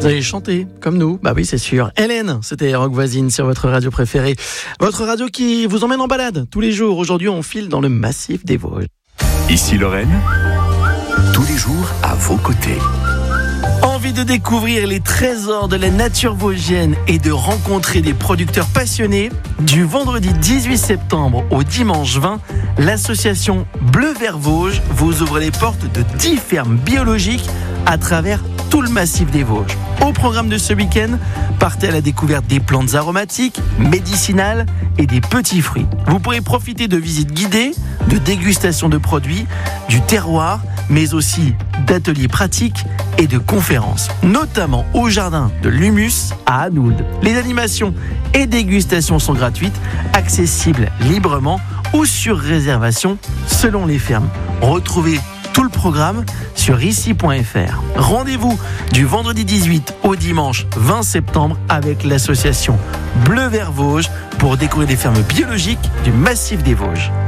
allez chanter, comme nous. Bah oui, c'est sûr. Hélène, c'était Rock Voisine sur votre radio préférée. Votre radio qui vous emmène en balade tous les jours. Aujourd'hui, on file dans le massif des Vosges. Ici Lorraine, tous les jours à vos côtés. Envie de découvrir les trésors de la nature vosgienne et de rencontrer des producteurs passionnés? Du vendredi 18 septembre au dimanche 20, l'association Bleu Vert Vosges vous ouvre les portes de 10 fermes biologiques à travers tout le massif des Vosges. Au programme de ce week-end, partez à la découverte des plantes aromatiques, médicinales et des petits fruits. Vous pourrez profiter de visites guidées, de dégustations de produits, du terroir, mais aussi d'ateliers pratiques et de conférences, notamment au jardin de l'Humus à Hanould. Les animations et dégustations sont gratuites, accessibles librement ou sur réservation selon les fermes. Retrouvez tout le programme sur ici.fr. Rendez-vous du vendredi 18 au dimanche 20 septembre avec l'association Bleu Vert Vosges pour découvrir des fermes biologiques du massif des Vosges.